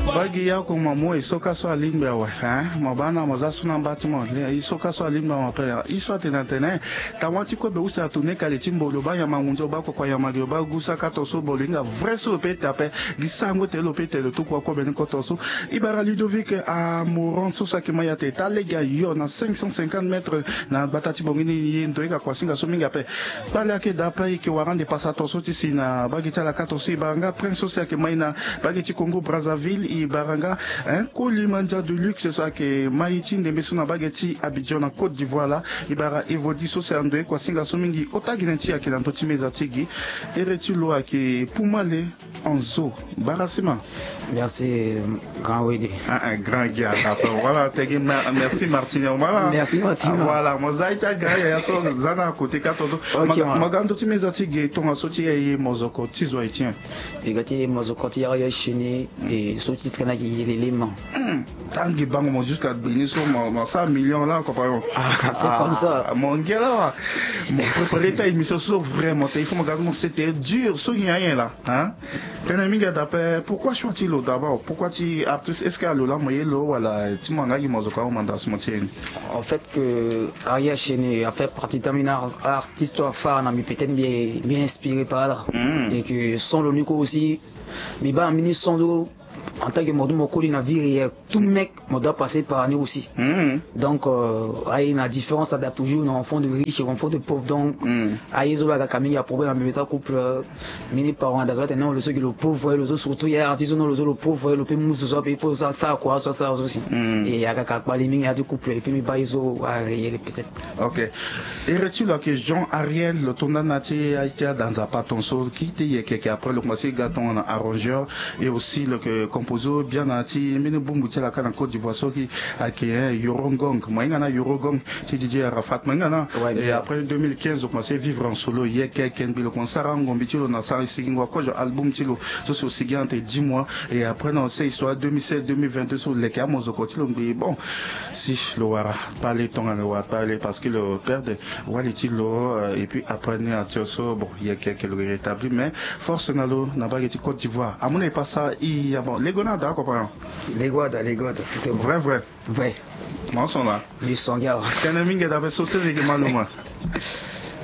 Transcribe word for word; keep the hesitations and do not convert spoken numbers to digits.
bagi ya ko mamo isoka so alimbe wa hein mabana mazasu na bâtiment isoka so alimbe wa pa iso tena tena tawati ko be usa tune kale timbo lo ba ya mangunjo ba ko kwa ya magyo ba gusa katoso bolinga vrai so pe tape gisango te lo pe te lo tukwa ko ben ko toso ibara Ludovic a moron so sa ke maya te talega yo na cinq cent cinquante mètres na batati bongini ndo ika kwa singa so minga pe pale ake dapa ke warande pasato so ti sina bagi tala katoso ibanga prince so ke maina bagi ti Congo Brazzaville ibaranga un colimanja de luxe ça que maïti ndembe suna bageti Abidjan na Côte d'Ivoire là ibara evodi so se ando kwa singa so mingi otaginenti ake na toti meza tigi eretu lo ake pumale enzo barasima. Merci grand Wede. Un grand gars voilà tegi merci Martino voilà merci Martino voilà mozaita gars ya so zana côté katodo magando ti meza tigi ton asoti ye mozoko tizo etien egati mozoko ti ya chini et so titre na ki l'élément tangi bango mo jusqu'à béni sur mon cent millions là compagnon ah c'est comme ça mon gars là mon préparé ta émission sur vraiment il faut me garder c'était dur so rien là hein quand ami gars d'après pourquoi choisis l'eau d'abord pourquoi tu artiste est-ce que là moyen l'eau voilà tu m'as gagné mon zoka au mandat ce matin en fait que Aria Chene a fait partie d'un artiste phare na mi peut-être bien bien inspiré par là et que son l'unique aussi mais bah mini son l'eau en tant que mode moko na vie réelle tout mec me doit passer par nous aussi mm. donc euh, il y a une différence adapte toujours dans enfant de riche et enfant de pauvre donc aïe zo la camille a problème avec ta couple mini parents dans autres non le ceux qui le pauvre le surtout il y a artiste non le le pauvre le peu mousse ça il faut ça ça quoi ça ça aussi et il y a quelqu'un pas les mines il y a du couple et puis mi pas zo à réel peut-être. OK et retu là que Jean Ariel le tournant nati a été dans un paton so qui était quelqu'un après le commencer gâton arrangeur et aussi le que composo bien nati mine bumbu tela kana Côte d'Ivoire so qui a qui est Yorongong moi ngana Yorongong c'est D J Arafat ngana et après deux mille quinze on commencé vivre en solo yeke kenbi le concert ngombi tilo na sa sigingwa ko album tilo so so sigante dix mois et après dans cette histoire deux mille seize deux mille vingt-deux sur les camos au côté bon si le wara parler ton le wara parler parce que le père de Walitilo et puis après né à Tioso bon yeke quel rétabli mais force nalo na ba Côte d'Ivoire à mon pas ça il y a bon les gonada compagnon les goda les goda tout est vrai vrai vrai moi sont là ils sont gars quand même il y a des sociétés qui malheureusement